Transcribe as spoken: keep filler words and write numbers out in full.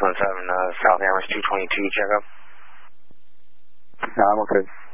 one seven, uh, South Amherst two twenty-two, check up. No, I'm okay.